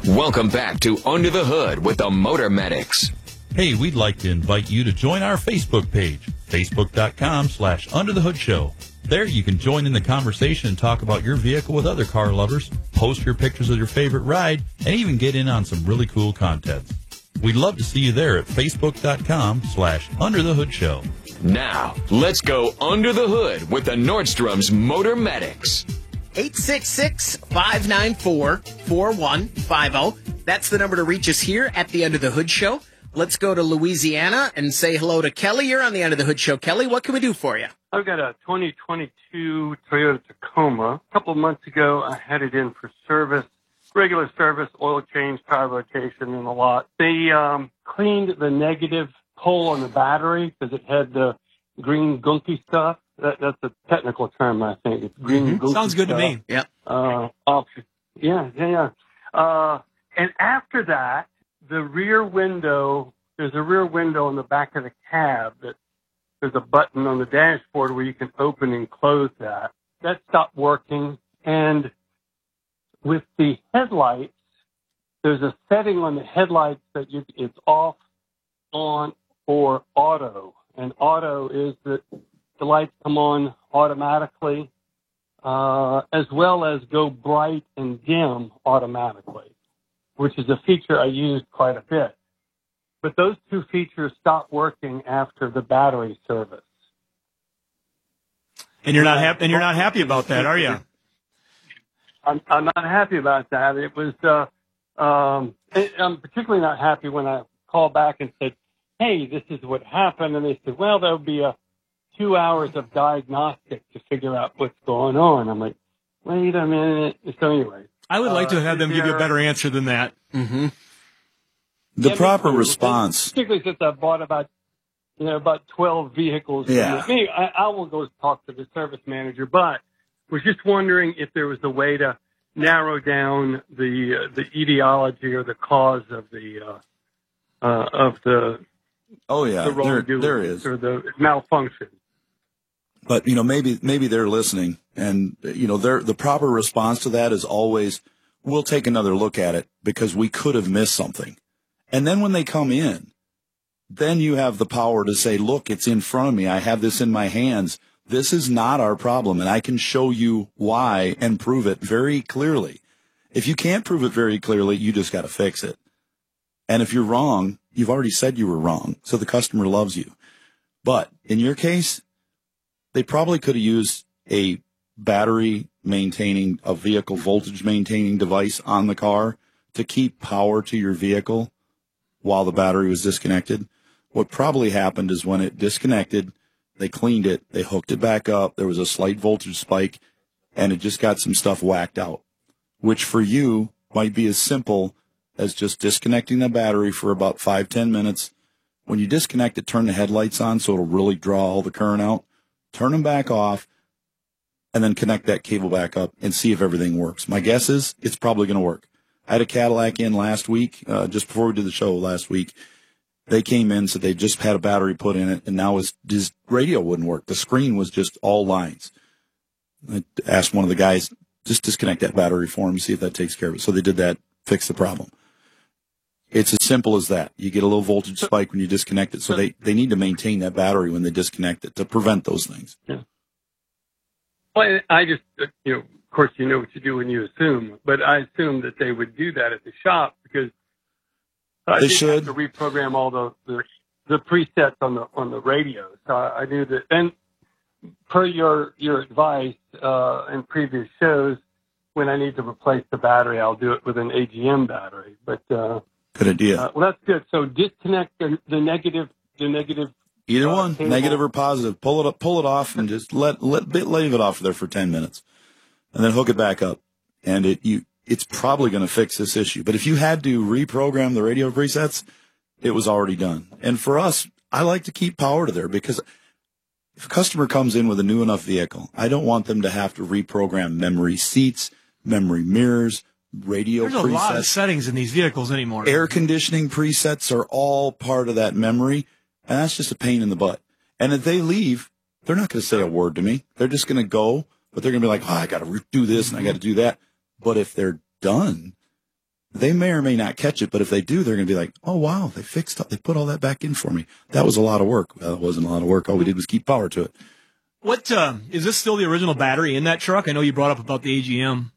Welcome back to Under the Hood with the Motor Medics. Hey, we'd like to invite you to join our Facebook page, facebook.com/underthehoodshow. There you can join in the conversation and talk about your vehicle with other car lovers, post your pictures of your favorite ride, and even get in on some really cool contests. We'd love to see you there at facebook.com/underthehoodshow. Now, let's go under the hood with the Nordstrom's Motor Medics. 866-594-4150. That's the number to reach us here at the Under the Hood Show. Let's go to Louisiana and say hello to Kelly. You're on the Under the Hood Show. Kelly, what can we do for you? I've got a 2022 Toyota Tacoma. A couple of months ago, I had it in for service, regular service, oil change, tire rotation, and a lot. They cleaned the negative hole on the battery because it had the green gunky stuff. That's a technical term, I think. It's green gunky Sounds good stuff. to me. Yeah. Yeah. And after that, the rear window, there's a rear window in the back of the cab that there's a button on the dashboard where you can open and close that. That stopped working. And with the headlights, there's a setting on the headlights that it's off, on, or auto. And auto is that the lights come on automatically, as well as go bright and dim automatically, which is a feature I used quite a bit. But those two features stopped working after the battery service. And you're not happy. And you're not happy about that, are you? I'm not happy about that. It was. I'm particularly not happy when I called back and said, "Hey, this is what happened," and they said, "Well, there'll be 2 hours of diagnostic to figure out what's going on." I'm like, "Wait a minute." So anyway, I would like to have them give you a better answer than that. Mm-hmm. The proper response. Particularly since I bought about 12 vehicles. Yeah. Maybe I will go talk to the service manager, but was just wondering if there was a way to narrow down the etiology or the cause of the Oh yeah, the wrongdoing there is, or the malfunction. but maybe they're listening, and the proper response to that is always, we'll take another look at it because we could have missed something. And then when they come in, then you have the power to say, look, it's in front of me. I have this in my hands. This is not our problem, and I can show you why and prove it very clearly. If you can't prove it very clearly, you just got to fix it. And if you're wrong, you've already said you were wrong, so the customer loves you. But in your case, they probably could have used a battery maintaining, a vehicle voltage maintaining device on the car to keep power to your vehicle while the battery was disconnected. What probably happened is when it disconnected, they cleaned it, they hooked it back up, there was a slight voltage spike, and it just got some stuff whacked out, which for you might be as simple as just disconnecting the battery for about 5-10 minutes. When you disconnect it, turn the headlights on so it'll really draw all the current out, turn them back off, and then connect that cable back up and see if everything works. My guess is it's probably going to work. I had a Cadillac in last week, just before we did the show last week. They came in, said they just had a battery put in it, and now his radio wouldn't work. The screen was just all lines. I asked one of the guys, just disconnect that battery for him, see if that takes care of it. So they did that, fixed the problem. It's as simple as that. You get a little voltage spike when you disconnect it, so they need to maintain that battery when they disconnect it to prevent those things. Yeah. Well, I just, of course, you know what you do when you assume, but I assumed that they would do that at the shop because I They didn't should. have to reprogram all the presets on the radio. So I knew that. And per your advice in previous shows, when I need to replace the battery, I'll do it with an AGM battery. But Good idea. well, that's good. So disconnect the negative. Either one, cable. negative or positive. Pull it off, and just leave it off there for 10 minutes, and then hook it back up. And it's probably going to fix this issue. But if you had to reprogram the radio presets, it was already done. And for us, I like to keep power to there because if a customer comes in with a new enough vehicle, I don't want them to have to reprogram memory seats, memory mirrors, radio There's presets. a lot of settings in these vehicles anymore. Air conditioning presets are all part of that memory, and that's just a pain in the butt. And if they leave, they're not going to say a word to me. They're just going to go, but they're going to be like, I got to do this and I got to do that. But if they're done, they may or may not catch it, but if they do, they're going to be like, oh, wow, they fixed it. They put all that back in for me. That was a lot of work. Well, it wasn't a lot of work. All we did was keep power to it. What is this still the original battery in that truck? I know you brought up about the AGM.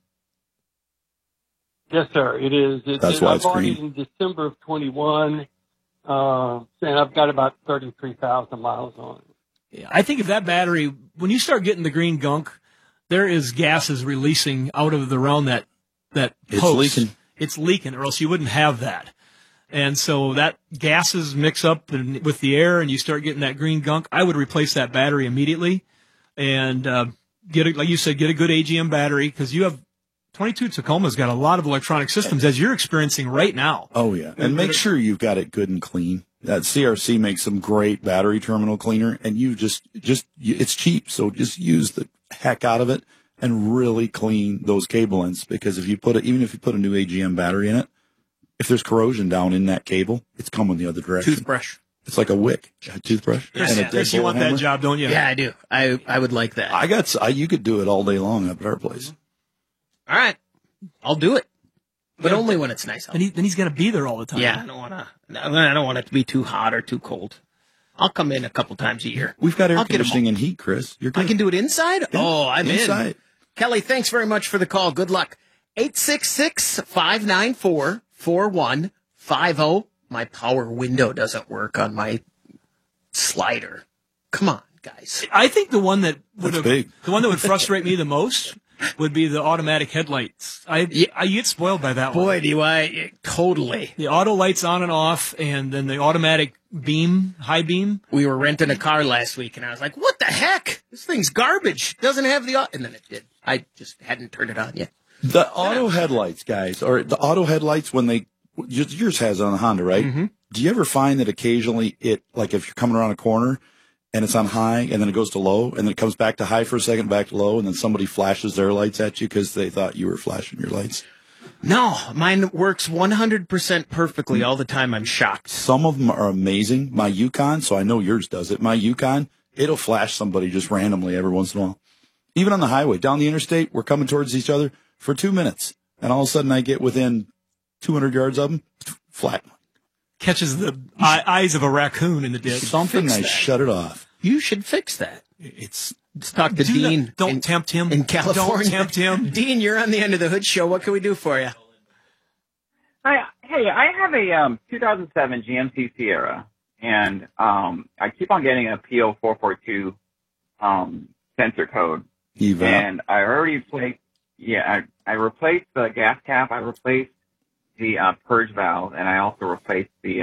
Yes, sir, it is. That's why I it's bought green. it in December of 21, and I've got about 33,000 miles on it. Yeah, I think if that battery, when you start getting the green gunk, there is gases releasing out of around that It's post. leaking. It's leaking, or else you wouldn't have that. And so that gases mix up with the air, and you start getting that green gunk. I would replace that battery immediately, and like you said, get a good AGM battery, because you have 22 Tacoma's got a lot of electronic systems, as you're experiencing right now. Oh, yeah. And make sure you've got it good and clean. That CRC makes some great battery terminal cleaner, and you it's cheap, so just use the heck out of it and really clean those cable ends, because even if you put a new AGM battery in it, if there's corrosion down in that cable, it's coming the other direction. Toothbrush. It's like a wick, a toothbrush. Chris, and a Chris, you deadbolt want hammer. that job, don't you? Yeah, I do. I would like that. You could do it all day long up at our place. All right. I'll do it. But only when it's nice out. Then he's going to be there all the time. Yeah, I don't want it to be too hot or too cold. I'll come in a couple times a year. We've got air I'll get 'em conditioning all. and heat, Chris. You're good. I can do it inside? Yeah, Oh, I'm inside. in. Kelly, thanks very much for the call. Good luck. 866-594-4150. My power window doesn't work on my slider. Come on, guys. I think the one that That's big. the one that would frustrate me the most would be the automatic headlights. I get spoiled by that one. Boy, do I totally. The auto lights on and off, and then the automatic beam, high beam. We were renting a car last week, and I was like, what the heck? This thing's garbage. Doesn't have the... And then it did. I just hadn't turned it on yet. The auto headlights, guys, or the auto headlights when they... Yours has it on the Honda, right? Mm-hmm. Do you ever find that occasionally like if you're coming around a corner and it's on high and then it goes to low and then it comes back to high for a second, back to low, and then somebody flashes their lights at you because they thought you were flashing your lights? No, mine works 100% perfectly all the time. I'm shocked. Some of them are amazing. My Yukon, so I know yours does it. My Yukon, it'll flash somebody just randomly every once in a while. Even on the highway, down the interstate, we're coming towards each other for 2 minutes. And all of a sudden I get within 200 yards of them, flat. Catches the eyes of a raccoon in the ditch. Something, I shut it off. You should fix that. It's Let's talk to Dean. Don't tempt him. In California. Don't tempt him. Dean, you're on the End of the Hood show. What can we do for you? Hi, hey, I have a 2007 GMC Sierra, and I keep on getting a PO442 sensor code. Eval. And I already replaced, I replaced the gas cap, I replaced the purge valve, and I also replaced the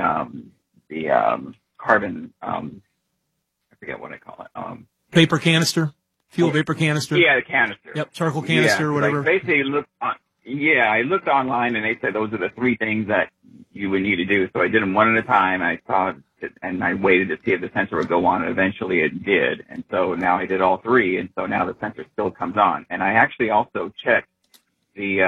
carbon, I forget what I call it. Vapor canister, fuel vapor canister. Yeah, the canister. Yep, charcoal canister, whatever. I basically looked I looked online, and they said those are the three things that you would need to do. So I did them one at a time. I saw it, and I waited to see if the sensor would go on, and eventually it did. And so now I did all three, and so now the sensor still comes on. And I actually also checked the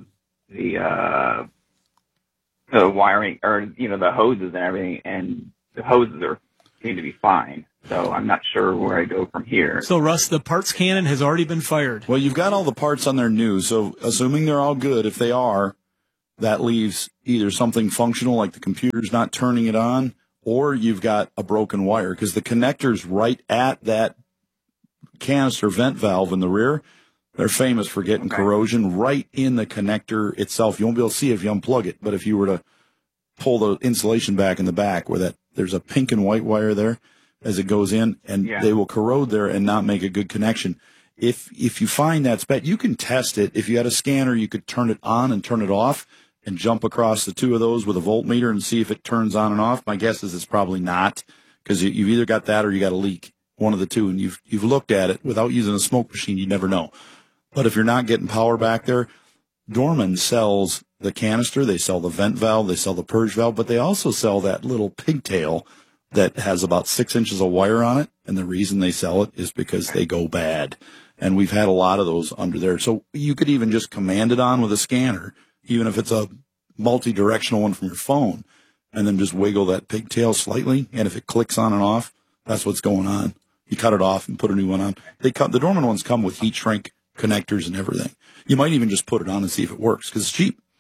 wiring, or the hoses and everything, and the hoses seem to be fine. So I'm not sure where I go from here. So, Russ, the parts cannon has already been fired. Well, you've got all the parts on there new, so assuming they're all good, if they are, that leaves either something functional, like the computer's not turning it on, or you've got a broken wire, because the connector's right at that canister vent valve in the rear. They're famous for getting corrosion right in the connector itself. You won't be able to see it if you unplug it, but if you were to pull the insulation back in the back where there's a pink and white wire there as it goes in, and they will corrode there and not make a good connection. If you find that's bad, you can test it. If you had a scanner, you could turn it on and turn it off and jump across the two of those with a voltmeter and see if it turns on and off. My guess is it's probably not, because you've either got that or you got a leak, one of the two, and you've looked at it without using a smoke machine. You never know. But if you're not getting power back there, Dorman sells the canister, they sell the vent valve, they sell the purge valve, but they also sell that little pigtail that has about 6 inches of wire on it. And the reason they sell it is because they go bad. And we've had a lot of those under there. So you could even just command it on with a scanner, even if it's a multi-directional one from your phone, and then just wiggle that pigtail slightly. And if it clicks on and off, that's what's going on. You cut it off and put a new one on. The Dorman ones come with heat shrink connectors and everything. You might even just put it on and see if it works, because it's cheap.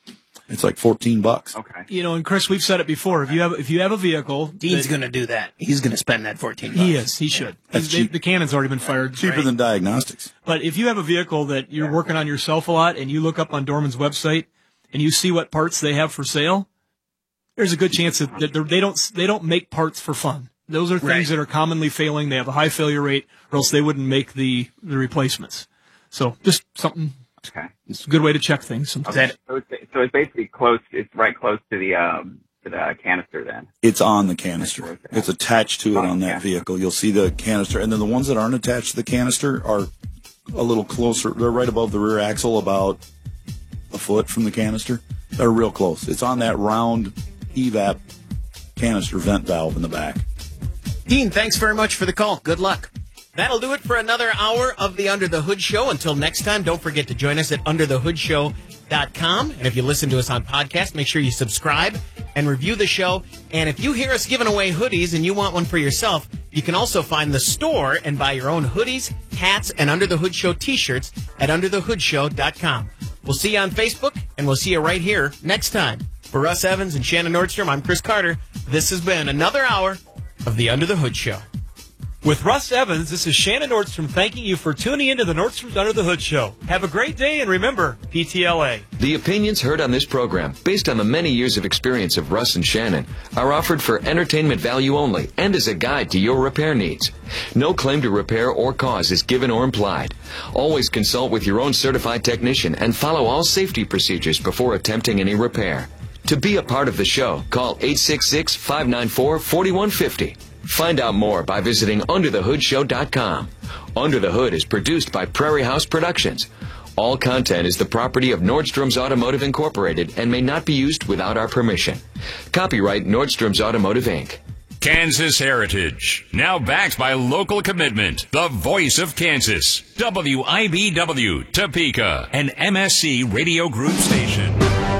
It's like $14. Okay. You know, and Chris, we've said it before. If you have a vehicle, Dean's going to do that. He's going to spend that $14. he is. He should. That's cheap. The cannon's already been fired. Cheaper than diagnostics. But if you have a vehicle that you're working on yourself a lot, and you look up on Dorman's website and you see what parts they have for sale, there's a good chance that they don't make parts for fun. Those are things that are commonly failing. They have a high failure rate, or else they wouldn't make the replacements. So just something. Okay. It's a good way to check things sometimes. Okay. So it's basically close. It's right close to the canister then. It's on the canister. It's attached to it on that vehicle. You'll see the canister. And then the ones that aren't attached to the canister are a little closer. They're right above the rear axle, about a foot from the canister. They're real close. It's on that round evap canister vent valve in the back. Dean, thanks very much for the call. Good luck. That'll do it for another hour of the Under the Hood Show. Until next time, don't forget to join us at underthehoodshow.com. And if you listen to us on podcast, make sure you subscribe and review the show. And if you hear us giving away hoodies and you want one for yourself, you can also find the store and buy your own hoodies, hats, and Under the Hood Show t-shirts at underthehoodshow.com. We'll see you on Facebook, and we'll see you right here next time. For Russ Evans and Shannon Nordstrom, I'm Chris Carter. This has been another hour of the Under the Hood Show. With Russ Evans, this is Shannon Nordstrom thanking you for tuning into the Nordstrom's Under the Hood Show. Have a great day, and remember, PTLA. The opinions heard on this program, based on the many years of experience of Russ and Shannon, are offered for entertainment value only and as a guide to your repair needs. No claim to repair or cause is given or implied. Always consult with your own certified technician and follow all safety procedures before attempting any repair. To be a part of the show, call 866-594-4150. Find out more by visiting underthehoodshow.com. Under the Hood is produced by Prairie House Productions. All content is the property of Nordstrom's Automotive Incorporated and may not be used without our permission. Copyright Nordstrom's Automotive, Inc. Kansas Heritage, now backed by local commitment. The voice of Kansas. WIBW, Topeka, an MSC Radio Group station.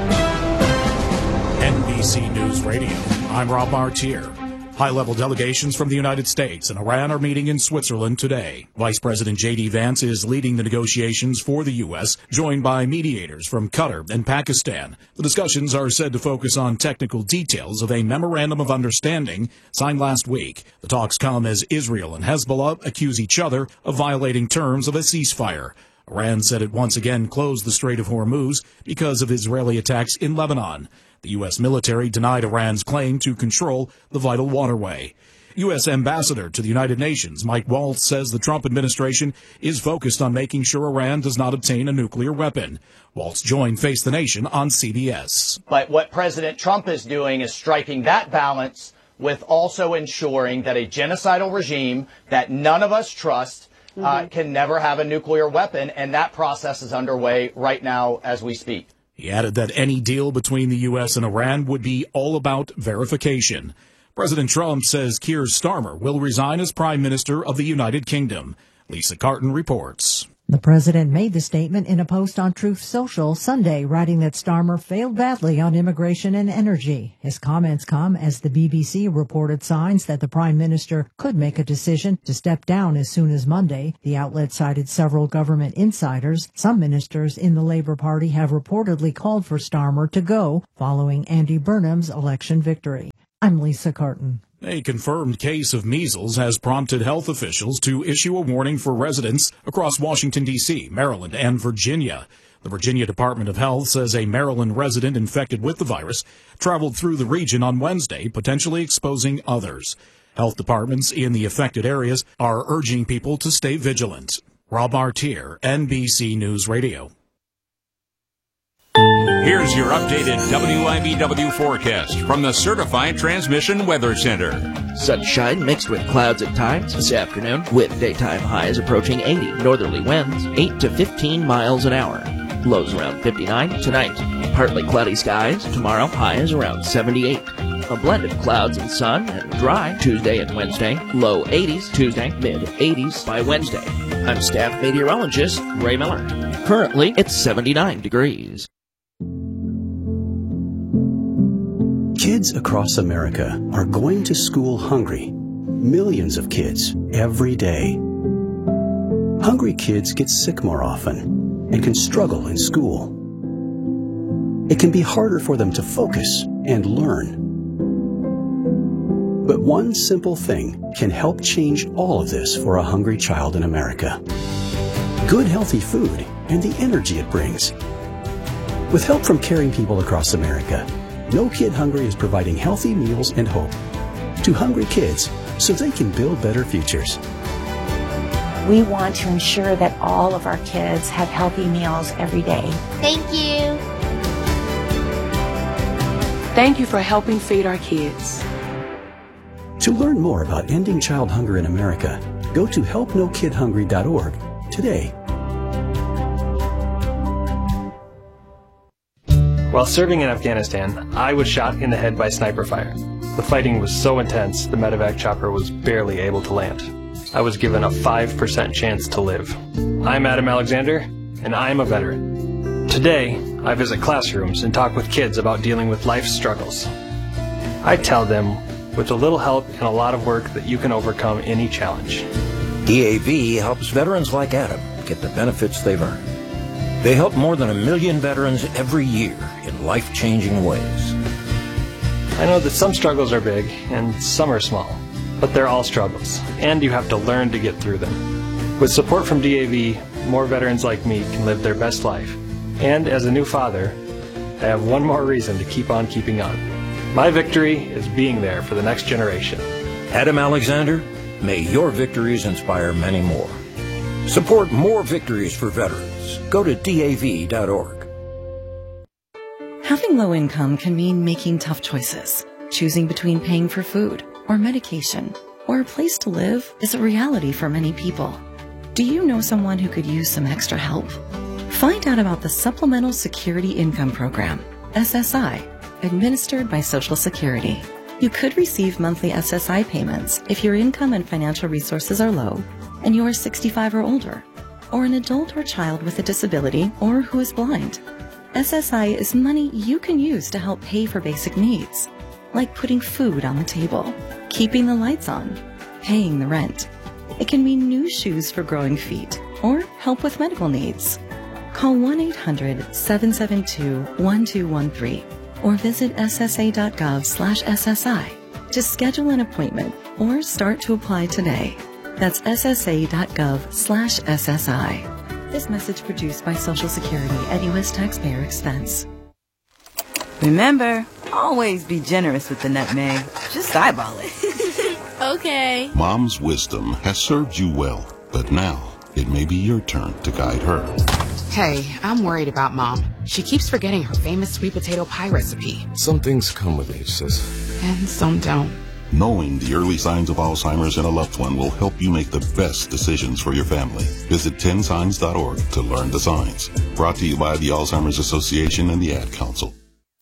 NBC News Radio. I'm Rob Martier. High-level delegations from the United States and Iran are meeting in Switzerland today. Vice President J.D. Vance is leading the negotiations for the U.S., joined by mediators from Qatar and Pakistan. The discussions are said to focus on technical details of a memorandum of understanding signed last week. The talks come as Israel and Hezbollah accuse each other of violating terms of a ceasefire. Iran said it once again closed the Strait of Hormuz because of Israeli attacks in Lebanon. The U.S. military denied Iran's claim to control the vital waterway. U.S. Ambassador to the United Nations Mike Waltz says the Trump administration is focused on making sure Iran does not obtain a nuclear weapon. Waltz joined Face the Nation on CBS. But what President Trump is doing is striking that balance with also ensuring that a genocidal regime that none of us trust can never have a nuclear weapon, and that process is underway right now as we speak. He added that any deal between the U.S. and Iran would be all about verification. President Trump says Keir Starmer will resign as Prime Minister of the United Kingdom. Lisa Carton reports. The president made the statement in a post on Truth Social Sunday, writing that Starmer failed badly on immigration and energy. His comments come as the BBC reported signs that the prime minister could make a decision to step down as soon as Monday. The outlet cited several government insiders. Some ministers in the Labour Party have reportedly called for Starmer to go following Andy Burnham's election victory. I'm Lisa Carton. A confirmed case of measles has prompted health officials to issue a warning for residents across Washington, D.C., Maryland, and Virginia. The Virginia Department of Health says a Maryland resident infected with the virus traveled through the region on Wednesday, potentially exposing others. Health departments in the affected areas are urging people to stay vigilant. Rob Artier, NBC News Radio. Here's your updated WIBW forecast from the Certified Transmission Weather Center. Sunshine mixed with clouds at times this afternoon, with daytime highs approaching 80. Northerly winds 8 to 15 miles an hour. Lows around 59 tonight. Partly cloudy skies tomorrow, highs around 78. A blend of clouds and sun and dry Tuesday and Wednesday. Low 80s Tuesday, mid 80s by Wednesday. I'm staff meteorologist Ray Miller. Currently, it's 79 degrees. Kids across America are going to school hungry. Millions of kids every day. Hungry kids get sick more often and can struggle in school. it can be harder for them to focus and learn. But one simple thing can help change all of this for a hungry child in America. Good healthy food and the energy it brings. With help from caring people across America, No Kid Hungry is providing healthy meals and hope to hungry kids so they can build better futures. We want to ensure that all of our kids have healthy meals every day. Thank you. Thank you for helping feed our kids. To learn more about ending child hunger in America, go to helpnokidhungry.org today. While serving in Afghanistan, I was shot in the head by sniper fire. The fighting was so intense, the medevac chopper was barely able to land. I was given a 5% chance to live. I'm Adam Alexander, and I'm a veteran. Today, I visit classrooms and talk with kids about dealing with life's struggles. I tell them, with a little help and a lot of work, that you can overcome any challenge. DAV helps veterans like Adam get the benefits they've earned. They help more than 1 million veterans every year in life-changing ways. I know that some struggles are big and some are small, but they're all struggles, and you have to learn to get through them. With support from DAV, more veterans like me can live their best life. And as a new father, I have one more reason to keep on keeping on. My victory is being there for the next generation. Adam Alexander, may your victories inspire many more. Support more victories for veterans. Go to DAV.org. Having low income can mean making tough choices. Choosing between paying for food or medication or a place to live is a reality for many people. Do you know someone who could use some extra help? Find out about the Supplemental Security Income Program, SSI, administered by Social Security. You could receive monthly SSI payments if your income and financial resources are low and you are 65 or older, or an adult or child with a disability or who is blind. SSI is money you can use to help pay for basic needs, like putting food on the table, keeping the lights on, paying the rent. It can mean new shoes for growing feet or help with medical needs. Call 1-800-772-1213 or visit ssa.gov/SSI to schedule an appointment or start to apply today. That's ssa.gov/SSI. This message produced by Social Security at U.S. taxpayer expense. Remember, always be generous with the nutmeg. Just eyeball it. Okay. Mom's wisdom has served you well, but now it may be your turn to guide her. Hey, I'm worried about Mom. She keeps forgetting her famous sweet potato pie recipe. Some things come with age, sis. And some don't. Knowing the early signs of Alzheimer's in a loved one will help you make the best decisions for your family. Visit 10signs.org to learn the signs. Brought to you by the Alzheimer's Association and the Ad Council.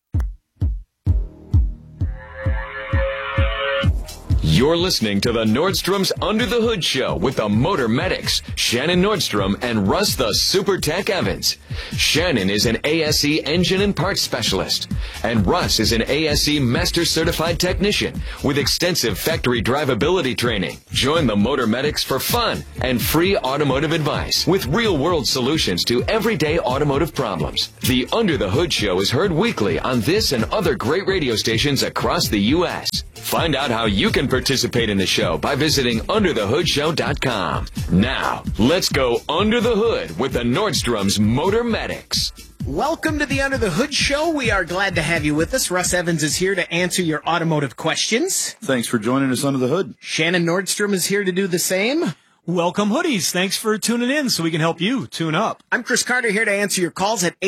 You're listening to the Nordstrom's Under the Hood Show with the Motor Medics, Shannon Nordstrom and Russ the Super Tech Evans. Shannon is an ASE engine and parts specialist, and Russ is an ASE Master Certified Technician with extensive factory drivability training. Join the Motor Medics for fun and free automotive advice with real-world solutions to everyday automotive problems. The Under the Hood Show is heard weekly on this and other great radio stations across the U.S. Find out how you can participate in the show by visiting underthehoodshow.com. Now, let's go under the hood with the Nordstrom's Motor Medics. Welcome to the Under the Hood Show. We are glad to have you with us. Russ Evans is here to answer your automotive questions. Thanks for joining us under the hood. Shannon Nordstrom is here to do the same. Welcome, hoodies. Thanks for tuning in so we can help you tune up. I'm Chris Carter here to answer your calls at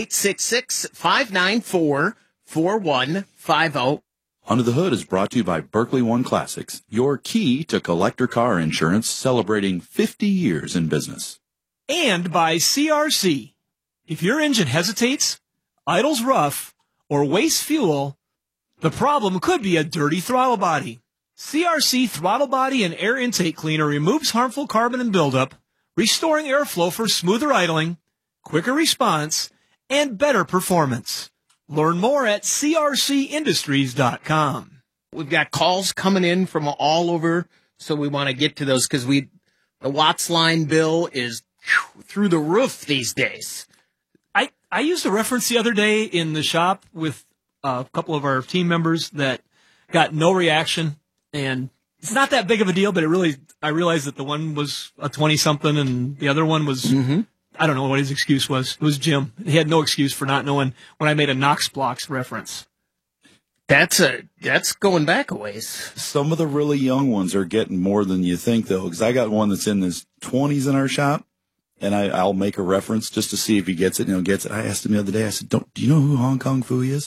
866-594-4150. Under the Hood is brought to you by Berkeley One Classics, your key to collector car insurance, celebrating 50 years in business. And by CRC. If your engine hesitates, idles rough, or wastes fuel, the problem could be a dirty throttle body. CRC Throttle Body and Air Intake Cleaner removes harmful carbon and buildup, restoring airflow for smoother idling, quicker response, and better performance. Learn more at crcindustries.com. We've got calls coming in from all over, so we want to get to those because the Watts line bill is through the roof these days. I used a reference the other day in the shop with a couple of our team members that got no reaction, and it's not that big of a deal, but I realized that the one was a 20-something and the other one was, I don't know what his excuse was. It was Jim. He had no excuse for not knowing when I made a Knox Blocks reference. That's going back a ways. Some of the really young ones are getting more than you think, though, because I got one that's in his 20s in our shop, and I'll make a reference just to see if he gets it. And he gets it. I asked him the other day, I said, do you know who Hong Kong Phooey is?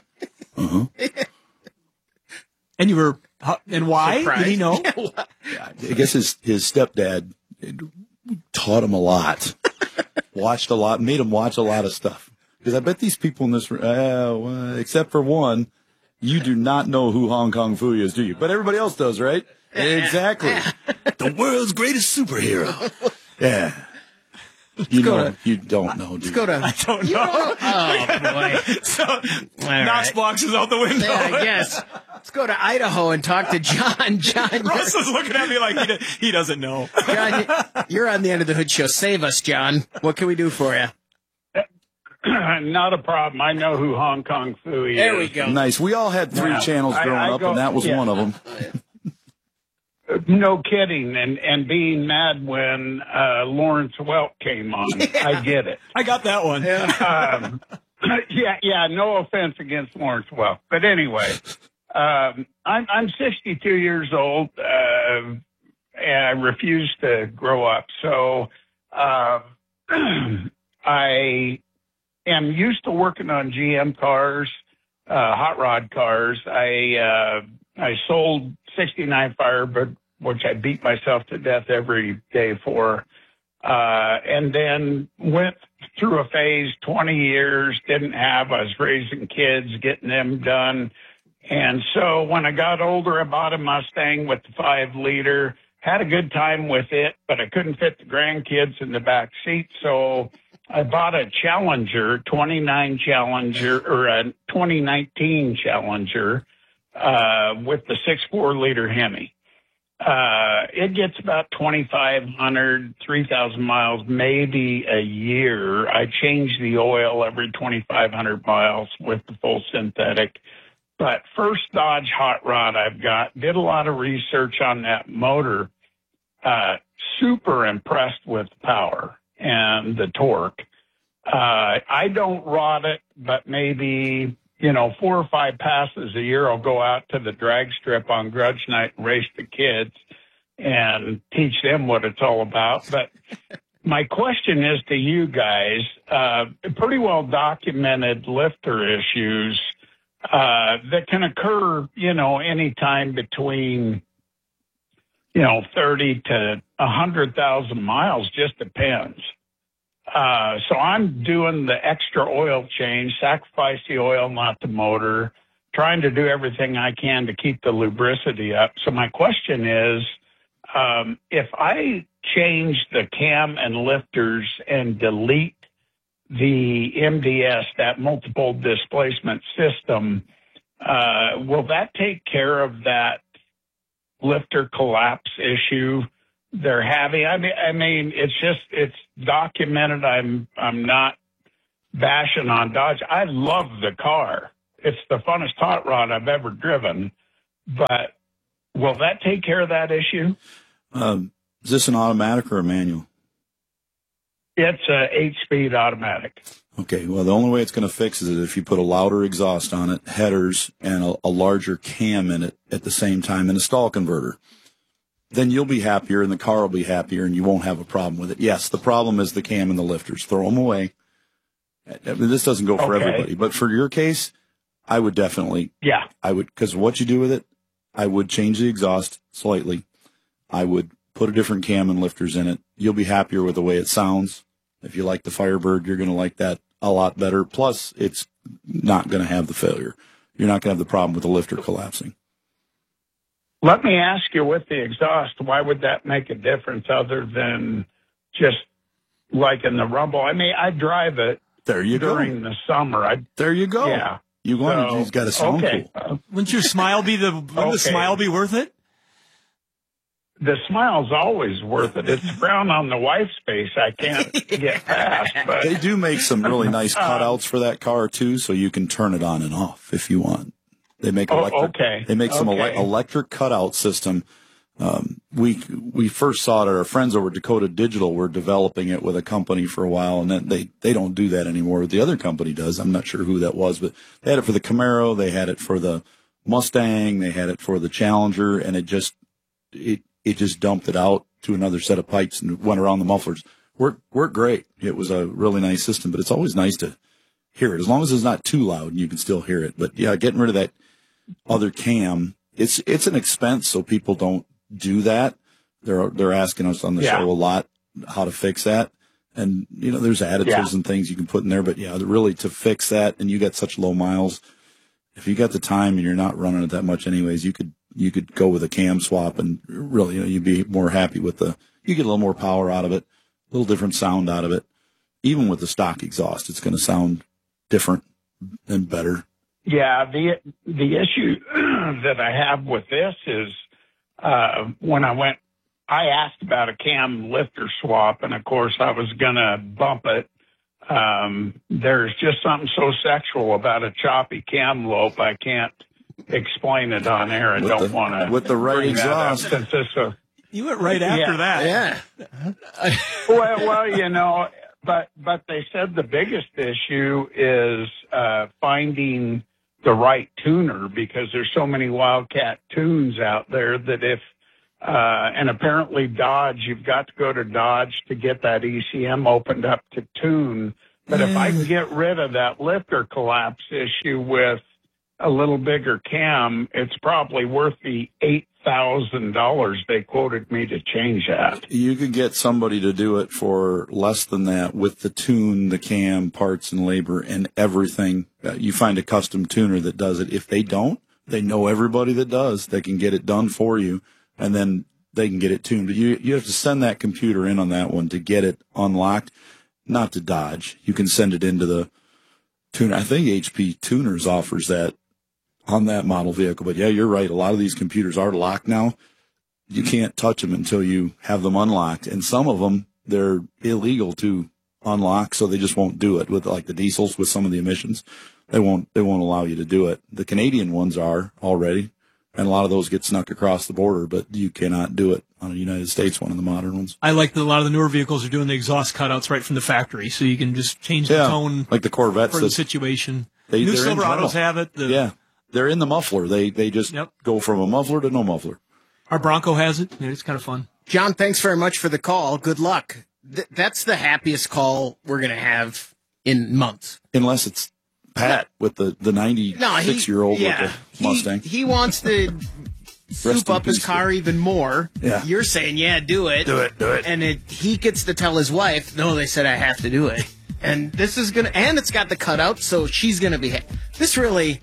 And you were, and why? Surprised. Did he know? Yeah, I guess his stepdad taught him a lot, watched a lot, made him watch a lot of stuff. Because I bet these people in this room, except for one, you do not know who Hong Kong Phooey is, do you? But everybody else does, right? Exactly. The world's greatest superhero. Yeah. You don't know, do you? Let's go to... I don't know. Oh, boy. So, Knox Blocks is out the window. Yeah, I guess. Let's go to Idaho and talk to John. John, Russ is looking at me like he doesn't know. John, you're on the Under the Hood show. Save us, John. What can we do for you? Not a problem. I know who Hong Kong Phooey is. There we go. Nice. We all had three channels growing up, and that was one of them. No kidding. And being mad when Lawrence Welk came on. Yeah. I get it. I got that one. Yeah, no offense against Lawrence Welk. But anyway, I'm 62 years old, and I refuse to grow up. So I am used to working on GM cars, hot rod cars. I sold 69 Firebird, which I beat myself to death every day for, and then went through a phase, 20 years, I was raising kids, getting them done. And so when I got older, I bought a Mustang with the 5-liter, had a good time with it, but I couldn't fit the grandkids in the back seat. So I bought a Challenger, 29 Challenger, or a 2019 Challenger, with the 6.4-liter Hemi. It gets about 2,500, 3,000 miles, maybe a year. I change the oil every 2,500 miles with the full synthetic. But first Dodge hot rod I've got, did a lot of research on that motor. Super impressed with the power and the torque. I don't rod it, but maybe, 4 or 5 passes a year I'll go out to the drag strip on grudge night and race the kids and teach them what it's all about. But my question is to you guys, pretty well documented lifter issues that can occur, anytime between, 30 to 100,000 miles, just depends. So I'm doing the extra oil change, sacrifice the oil, not the motor, trying to do everything I can to keep the lubricity up. So my question is, if I change the cam and lifters and delete the MDS, that multiple displacement system, will that take care of that lifter collapse issue they're having? I mean, it's documented. I'm not bashing on Dodge. I love the car. It's the funnest hot rod I've ever driven. But will that take care of that issue? Is this an automatic or a manual? It's a 8-speed automatic. Okay, well, the only way it's going to fix it is if you put a louder exhaust on it, headers, and a larger cam in it at the same time, and a stall converter. Then you'll be happier, and the car will be happier, and you won't have a problem with it. Yes, the problem is the cam and the lifters. Throw them away. I mean, this doesn't go for everybody, but for your case, I would definitely. Yeah. I would, because what you do with it, I would change the exhaust slightly. I would put a different cam and lifters in it. You'll be happier with the way it sounds. If you like the Firebird, you're going to like that a lot better. Plus, it's not going to have the failure. You're not going to have the problem with the lifter collapsing. Let me ask you, with the exhaust, why would that make a difference other than just like in the Rumble? I mean, I drive it during the summer. There you go. Yeah. He's got a sound cool. Wouldn't your smile be the smile be worth it? the smile's always worth it. It's brown on the wife's face I can't get past. But they do make some really nice cutouts for that car too, so you can turn it on and off if you want. They make They make some electric cutout system. We first saw it. Our friends over at Dakota Digital were developing it with a company for a while, and then they don't do that anymore. The other company does. I'm not sure who that was, but they had it for the Camaro, they had it for the Mustang, they had it for the Challenger, and it just dumped it out to another set of pipes and went around the mufflers. Worked great. It was a really nice system, but it's always nice to hear it as long as it's not too loud and you can still hear it. But yeah, getting rid of that other cam, it's an expense, so people don't do that. They're asking us on the show a lot how to fix that. And, there's additives and things you can put in there. But, really to fix that, and you got such low miles, if you got the time and you're not running it that much anyways, you could go with a cam swap and really, you'd be more happy with you get a little more power out of it, a little different sound out of it. Even with the stock exhaust, it's going to sound different and better. Yeah, the issue that I have with this is when I asked about a cam lifter swap, and of course I was going to bump it. There's just something so sexual about a choppy cam lope. I can't explain it on air. I don't want to. With the right exhaust. You went right after that. Yeah. well, but they said the biggest issue is finding the right tuner, because there's so many Wildcat tunes out there that and apparently Dodge, you've got to go to Dodge to get that ECM opened up to tune. But if I can get rid of that lifter collapse issue with a little bigger cam, it's probably worth the $8,000 they quoted me to change that. You could get somebody to do it for less than that with the tune, the cam, parts and labor and everything. You find a custom tuner that does it. If they don't, they know everybody that does. They can get it done for you, and then they can get it tuned. But you have to send that computer in on that one to get it unlocked, not to Dodge. You can send it into the tuner. I think HP Tuners offers that on that model vehicle. But yeah, you're right. A lot of these computers are locked now. You can't touch them until you have them unlocked. And some of them, they're illegal to unlock, so they just won't do it. With like the diesels, with some of the emissions, they won't allow you to do it. The Canadian ones are already, and a lot of those get snuck across the border, but you cannot do it on a United States one of the modern ones. I like that a lot of the newer vehicles are doing the exhaust cutouts right from the factory, so you can just change the tone, like the Corvettes for the situation. New New Silverados have it. They're in the muffler. They just go from a muffler to no muffler. Our Bronco has it. It's kind of fun. John, thanks very much for the call. Good luck. That's the happiest call we're going to have in months. Unless it's Pat with the 96-year-old with the Mustang. He wants to soup up his car even more. Yeah. You're saying, do it. Do it. And he gets to tell his wife, no, they said I have to do it. And this is and it's got the cutout, so she's going to be this really,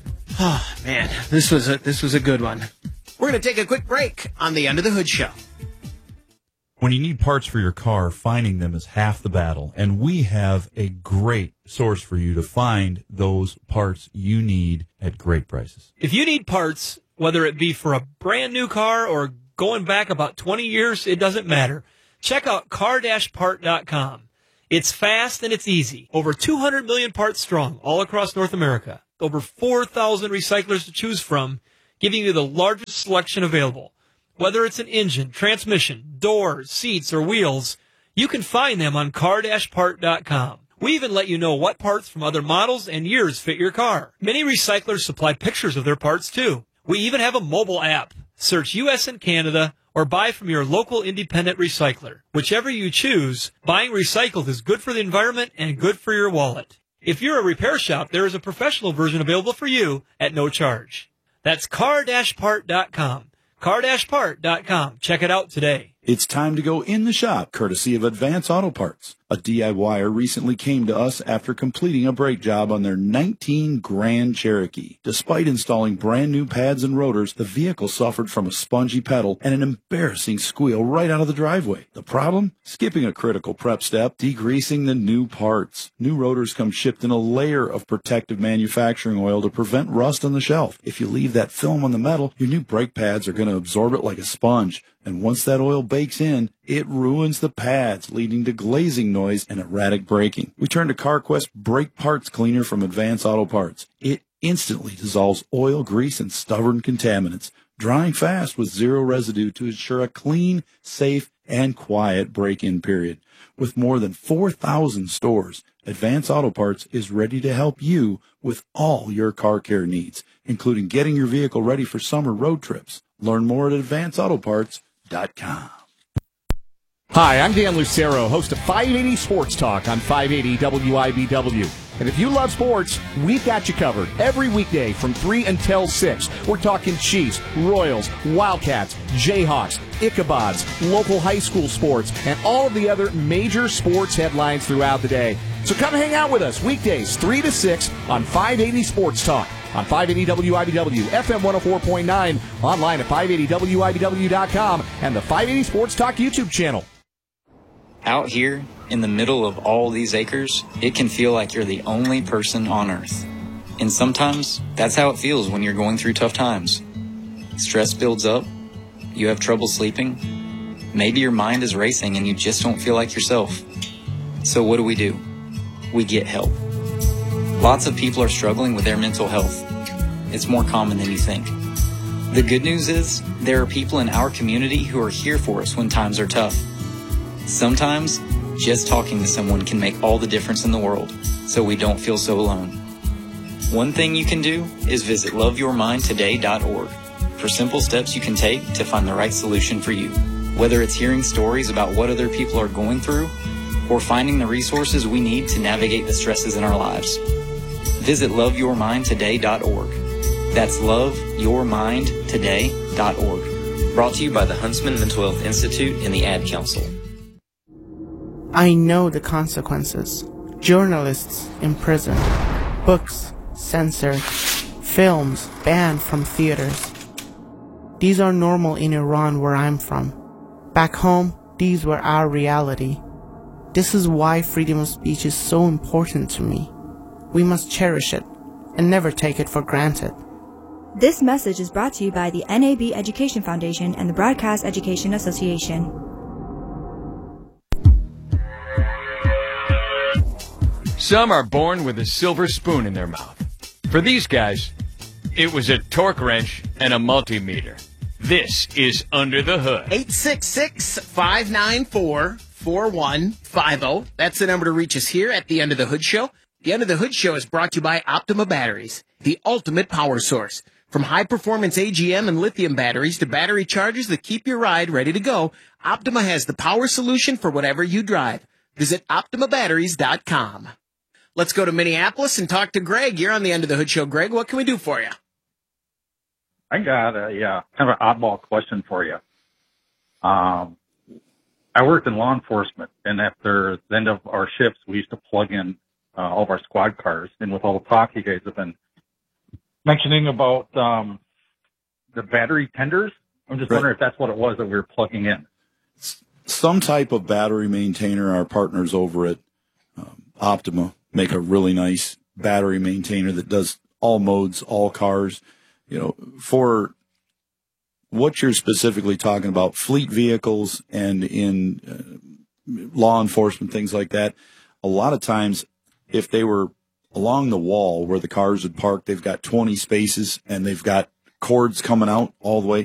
this was a good one. We're going to take a quick break on the Under the Hood Show. When you need parts for your car, finding them is half the battle, and we have a great source for you to find those parts you need at great prices. If you need parts, whether it be for a brand new car or going back about 20 years, it doesn't matter. Check out car-part.com. It's fast and it's easy. Over 200 million parts strong all across North America. Over 4,000 recyclers to choose from, giving you the largest selection available. Whether it's an engine, transmission, doors, seats, or wheels, you can find them on car-part.com. We even let you know what parts from other models and years fit your car. Many recyclers supply pictures of their parts, too. We even have a mobile app. Search U.S. and Canada or buy from your local independent recycler. Whichever you choose, buying recycled is good for the environment and good for your wallet. If you're a repair shop, there is a professional version available for you at no charge. That's car-part.com. car-part.com. Check it out today. It's time to go in the shop, courtesy of Advance Auto Parts. A DIYer recently came to us after completing a brake job on their 19 Grand Cherokee. Despite installing brand new pads and rotors, the vehicle suffered from a spongy pedal and an embarrassing squeal right out of the driveway. The problem? Skipping a critical prep step, degreasing the new parts. New rotors come shipped in a layer of protective manufacturing oil to prevent rust on the shelf. If you leave that film on the metal, your new brake pads are going to absorb it like a sponge, And once that oil bakes in, it ruins the pads, leading to glazing noise and erratic braking. We turn to CarQuest Brake Parts Cleaner from Advance Auto Parts. It instantly dissolves oil, grease, and stubborn contaminants, drying fast with zero residue to ensure a clean, safe, and quiet break-in period. With more than 4,000 stores, Advance Auto Parts is ready to help you with all your car care needs, including getting your vehicle ready for summer road trips. Learn more at advanceautoparts.com. Hi, I'm Dan Lucero, host of 580 Sports Talk on 580 WIBW. And if you love sports, we've got you covered. Every weekday from 3 until 6, we're talking Chiefs, Royals, Wildcats, Jayhawks, Ichabods, local high school sports, and all of the other major sports headlines throughout the day. So come hang out with us weekdays 3 to 6 on 580 Sports Talk on 580 WIBW, FM 104.9, online at 580WIBW.com, and the 580 Sports Talk YouTube channel. Out here, in the middle of all these acres, it can feel like you're the only person on Earth. And sometimes, that's how it feels when you're going through tough times. Stress builds up, you have trouble sleeping, maybe your mind is racing and you just don't feel like yourself. So what do? We get help. Lots of people are struggling with their mental health. It's more common than you think. The good news is, there are people in our community who are here for us when times are tough. Sometimes, just talking to someone can make all the difference in the world, so we don't feel so alone. One thing you can do is visit loveyourmindtoday.org for simple steps you can take to find the right solution for you. Whether it's hearing stories about what other people are going through, or finding the resources we need to navigate the stresses in our lives. Visit loveyourmindtoday.org. That's loveyourmindtoday.org. Brought to you by the Huntsman Mental Health Institute and the Ad Council. I know the consequences. Journalists in prison, books censored, films banned from theaters. These are normal in Iran, where I'm from. Back home, these were our reality. This is why freedom of speech is so important to me. We must cherish it and never take it for granted. This message is brought to you by the NAB Education Foundation and the Broadcast Education Association. Some are born with a silver spoon in their mouth. For these guys, it was a torque wrench and a multimeter. This is Under the Hood. 866-594-4150. That's the number to reach us here at the Under the Hood Show. The Under the Hood Show is brought to you by Optima Batteries, the ultimate power source. From high-performance AGM and lithium batteries to battery chargers that keep your ride ready to go, Optima has the power solution for whatever you drive. Visit OptimaBatteries.com. Let's go to Minneapolis and talk to Greg. You're on the Under the Hood Show. Greg, what can we do for you? I got a kind of an oddball question for you. I worked in law enforcement, and after the end of our shifts, we used to plug in all of our squad cars. And with all the talk you guys have been mentioning about the battery tenders, I'm just wondering if that's what it was that we were plugging in. Some type of battery maintainer. Our partners over at Optima make a really nice battery maintainer that does all modes, all cars. You know, for what you're specifically talking about, fleet vehicles and in law enforcement, things like that, a lot of times if they were along the wall where the cars would park, they've got 20 spaces and they've got cords coming out all the way.